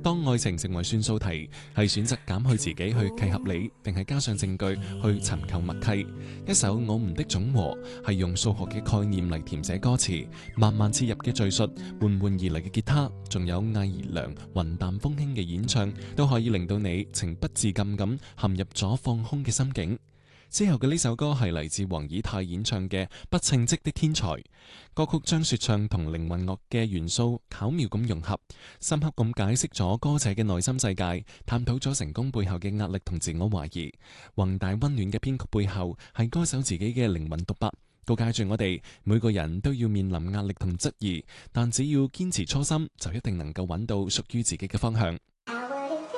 當愛情成為算數題，係選擇減去自己去契合你，定係加上證據去尋求默契？一首我們的總和係用數學嘅概念嚟填寫歌詞，慢慢切入嘅敘述，緩緩而嚟嘅吉他，仲有艾怡良雲淡風輕嘅演唱，都可以令到你情不自禁咁陷入咗放空嘅心境。之後嘅呢首歌係嚟自黃以太演唱嘅《不稱職的天才》，歌曲將說唱同靈魂樂嘅元素巧妙咁融合，深刻咁解釋咗歌者嘅內心世界，探討咗成功背後嘅壓力同自我懷疑。宏大溫暖嘅編曲背後係歌手自己嘅靈魂獨白，告誡住我哋每個人都要面臨壓力同質疑，但只要堅持初心，就一定能夠揾到屬於自己嘅方向。